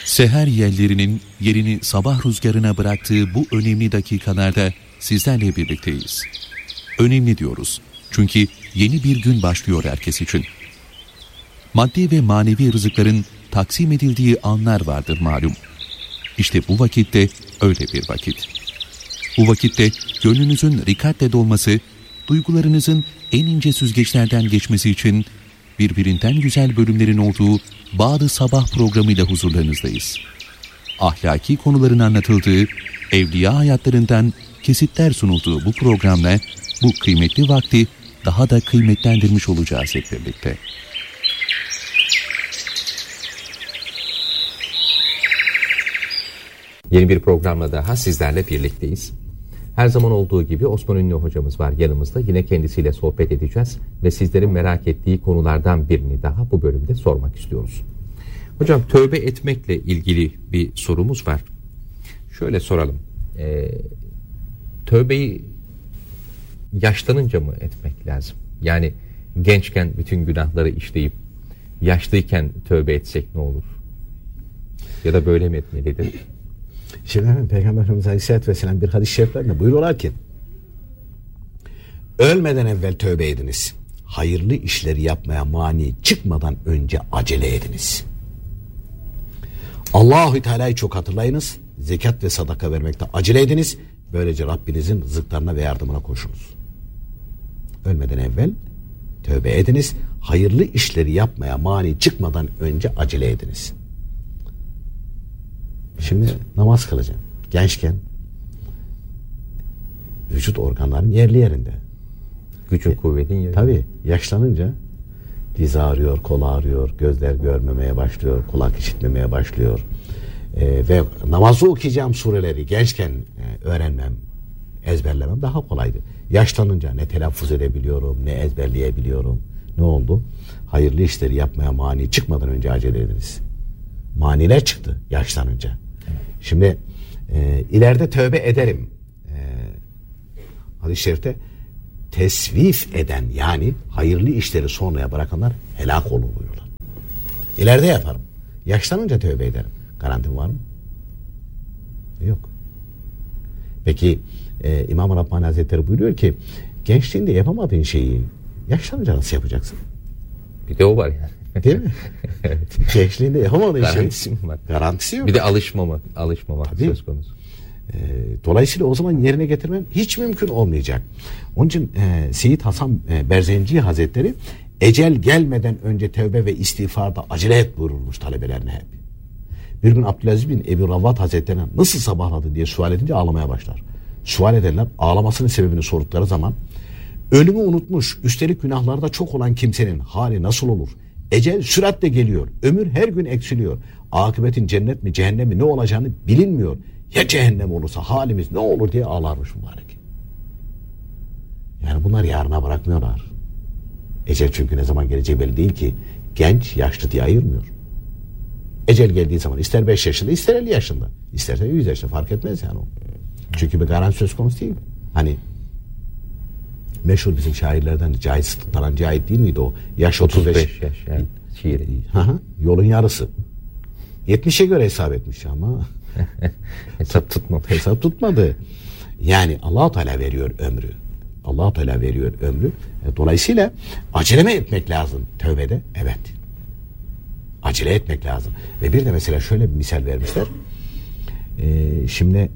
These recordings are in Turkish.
Seher yellerinin yerini sabah rüzgarına bıraktığı bu önemli dakikalarda sizlerle birlikteyiz. Önemli diyoruz çünkü yeni bir gün başlıyor herkes için. Maddi ve manevi rızıkların taksim edildiği anlar vardır malum. İşte bu vakitte öyle bir vakit. Bu vakitte gönlünüzün rikatle dolması, duygularınızın en ince süzgeçlerden geçmesi için birbirinden güzel bölümlerin olduğu Bağrı Sabah programıyla huzurlarınızdayız. Ahlaki konuların anlatıldığı, evliya hayatlarından kesitler sunulduğu bu programla bu kıymetli vakti daha da kıymetlendirmiş olacağız hep birlikte. Yeni bir programla daha sizlerle birlikteyiz. Her zaman olduğu gibi Osman Ünlü hocamız var yanımızda. Yine kendisiyle sohbet edeceğiz ve sizlerin merak ettiği konulardan birini daha bu bölümde sormak istiyoruz. Hocam, tövbe etmekle ilgili bir sorumuz var. Şöyle soralım. Tövbeyi yaşlanınca mı etmek lazım? Yani gençken bütün günahları işleyip yaşlıyken tövbe etsek ne olur? Ya da böyle mi etmelidir? Şimdi Peygamber Efendimiz Aleyhisselatü Vesselam bir hadis-i şeriflerinde buyuruyorlar ki, ölmeden evvel tövbe ediniz. Hayırlı işleri yapmaya mani çıkmadan önce acele ediniz. Allahu Teala'yı çok hatırlayınız. Zekat ve sadaka vermekte acele ediniz. Böylece Rabbinizin rızıklarına ve yardımına koşunuz. Ölmeden evvel tövbe ediniz. Hayırlı işleri yapmaya mani çıkmadan önce acele ediniz. Şimdi namaz kılacağım. Gençken vücut organlarım yerli yerinde. Gücün kuvvetin yerinde. Tabii yaşlanınca diz ağrıyor, kol ağrıyor, gözler görmemeye başlıyor, kulak işitmemeye başlıyor. Ve namazı okuyacağım sureleri gençken öğrenmem, ezberlemem daha kolaydı. Yaşlanınca ne telaffuz edebiliyorum, ne ezberleyebiliyorum. Ne oldu? Hayırlı işleri yapmaya mani çıkmadan önce acele ediniz. Maniler çıktı yaşlanınca. Şimdi ileride tövbe ederim. Hadis-i şerifte tesvif eden, yani hayırlı işleri sonraya bırakanlar helak oluyorlar. İleride yaparım. Yaşlanınca tövbe ederim. Garantim var mı? Yok. Peki İmam-ı Rabbani Hazretleri buyuruyor ki, gençliğinde yapamadığın şeyi yaşlanınca nasıl yapacaksın? Bir de o var yani. Değil mi? Evet. Gençliğinde yapamadığın garantisi şey. var. Garantisi yok. Bir de alışmamak söz konusu. Dolayısıyla o zaman yerine getirmem hiç mümkün olmayacak. Onun için Seyyid Hasan Berzenci Hazretleri ecel gelmeden önce tevbe ve istiğfarda acele et buyurulmuş talebelerine hep. Bir gün Abdülaziz bin Ebi Ravvat Hazretlerine nasıl sabahladı diye sual edince ağlamaya başlar. Sual edenler ağlamasının sebebini sordukları zaman, ölümü unutmuş, üstelik günahları da çok olan kimsenin hali nasıl olur? Ecel süratle geliyor, ömür her gün eksiliyor. Akıbetin cennet mi cehennem mi ne olacağını bilinmiyor. Ya cehennem olursa halimiz ne olur diye ağlarmış mübarek. Yani bunlar yarına bırakmıyorlar. Ecel çünkü ne zaman geleceği belli değil ki. Genç, yaşlı diye ayırmıyor. Ecel geldiği zaman ister 5 yaşında, ister 50 yaşında, isterse 100 yaşında, fark etmez yani o. Çünkü bir garanti söz konusu değil. Hani meşhur bizim şairlerden Cahit Sıddık'tan Cahit değil miydi o? Yaş 35 yaş yani. Şiiri. Yolun yarısı. 70'e göre hesap etmiş ama hesap tutmadı. Yani Allah-u Teala veriyor ömrü. Allah-u Teala veriyor ömrü. Dolayısıyla acele mi etmek lazım tövbede? Evet. Acele etmek lazım. Ve bir de mesela şöyle bir misal vermişler. Şimdi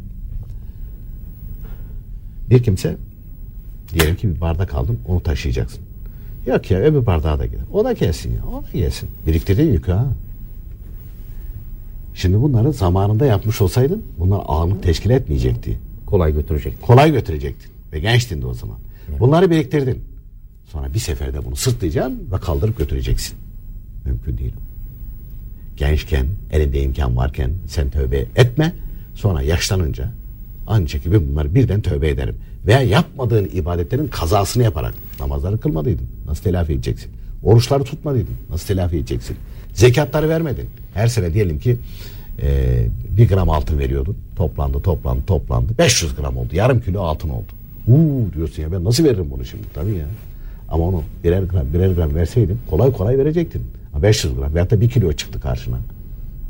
bir kimse, diyelim ki bir bardak aldın, onu taşıyacaksın. Yok ya, öbür bardağı da gider. O da gelsin ya. O da gelsin. Biriktirdin yükü ha. Şimdi bunları zamanında yapmış olsaydın bunlar ağırlık teşkil etmeyecekti. Kolay götürecektin. Kolay götürecektin. Ve gençtin de o zaman. Evet. Bunları biriktirdin. Sonra bir seferde bunu sırtlayacaksın ve kaldırıp götüreceksin. Mümkün değil. Gençken, elinde imkan varken sen tövbe etme. Sonra yaşlanınca ancak gibi bunları birden tövbe ederim. Veya yapmadığın ibadetlerin kazasını yaparak namazları kılmadıydın. Nasıl telafi edeceksin? Oruçları tutmadıydın. Nasıl telafi edeceksin? Zekatları vermedin. Her sene diyelim ki 1 gram altın veriyordun. Toplandı. 500 gram oldu. Yarım kilo altın oldu. Diyorsun ya, ben nasıl veririm bunu şimdi? Tabii ya. Ama onu birer gram verseydin kolay verecektin. 500 gram veyahut da 1 kilo çıktı karşına.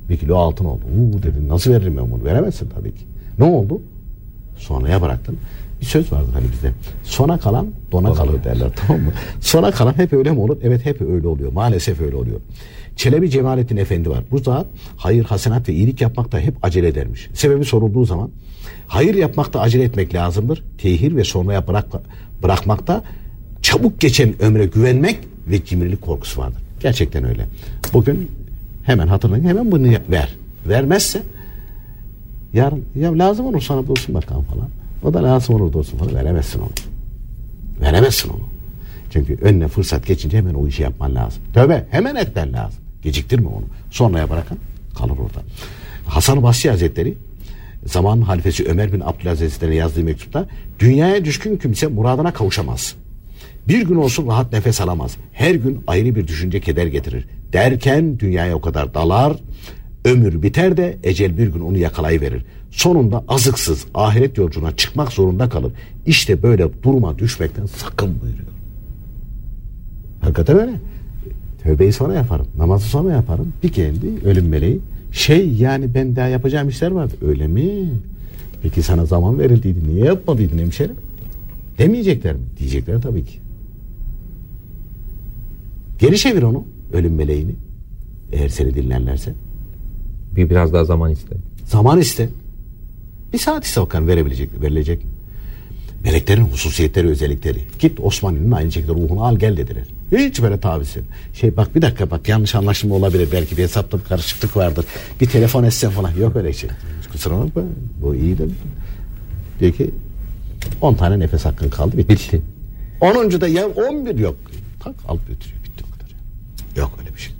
1 kilo altın oldu. Dedin nasıl veririm ben bunu? Veremezsin tabii ki. Ne oldu? Sonraya bıraktın. Bir söz vardır hani bizde. Sona kalan dona kalır derler, tamam mı? Sona kalan hep öyle mi olur? Evet, hep öyle oluyor. Maalesef öyle oluyor. Çelebi Cemalettin Efendi var. Bu zat hayır, hasenat ve iyilik yapmakta hep acele edermiş. Sebebi sorulduğu zaman hayır yapmakta acele etmek lazımdır. Tehir ve sonraya bırakmakta çabuk geçen ömre güvenmek ve cimrilik korkusu vardır. Gerçekten öyle. Bugün hemen hatırlayın, hemen bunu ver. Vermezse yarın ya lazım olur sana dursun bakalım falan. O da lazım olur dursun falan. Veremezsin onu. Veremezsin onu. Çünkü önüne fırsat geçince hemen o işi yapman lazım. Tövbe, hemen etmen lazım. Geciktirme onu. Sonraya bırakan kalır orada. Hasan-ı Basri Hazretleri zamanın halifesi Ömer bin Abdülaziz Hazretleri'ne yazdığı mektupta dünyaya düşkün kimse muradına kavuşamaz. Bir gün olsun rahat nefes alamaz. Her gün ayrı bir düşünce keder getirir. Derken dünyaya o kadar dalar, ömür biter de ecel bir gün onu yakalayıverir. Sonunda azıksız ahiret yolculuğuna çıkmak zorunda kalır. İşte böyle duruma düşmekten sakın buyuruyor. Hakikaten öyle. Tövbeyi sonra yaparım, namazı sonra yaparım. Bir geldi ölüm meleği. Yani ben daha yapacağım işler vardı. Öyle mi? Peki sana zaman verildiydi. Niye yapmadıydın hemşerim? Demeyecekler mi? Diyecekler tabii ki. Geri çevir onu, ölüm meleğini. Eğer seni dinlerlerse. Biraz daha zaman iste. Zaman iste. Bir saat iste bakalım verilecek. Meleklerin hususiyetleri, özellikleri. Git Osmanlı'nın aynı şekilde ruhunu al gel dediler. Hiç böyle taviz yok. Bak bir dakika bak, yanlış anlaşılma olabilir. Belki bir hesapta bir karışıklık vardır. Bir telefon etsen falan. Yok öyle şey. Kusura bakma. Bu iyi dedi. Diyor ki 10 tane nefes hakkın kaldı. Bitti. 10. da ya 11 yok. Tak alıp götürüyor. Bitti o kadar. Yok öyle bir şey.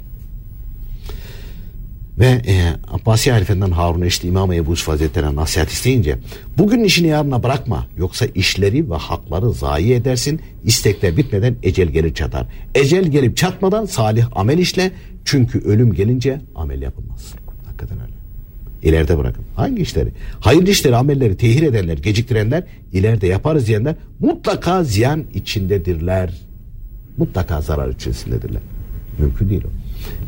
Ve Abbasi halifenden Harun Eşli İmam Ebu Yusuf Hazretleri'ne nasihat isteyince bugün işini yarına bırakma, yoksa işleri ve hakları zayi edersin, istekler bitmeden ecel gelir çatar. Ecel gelip çatmadan salih amel işle, çünkü ölüm gelince amel yapılmaz. Hakikaten öyle. İleride bırakın. Hangi işleri? Hayırlı işleri, amelleri tehir edenler, geciktirenler, ileride yaparız diyenler mutlaka ziyan içindedirler. Mutlaka zarar içerisindedirler. Mümkün değil o.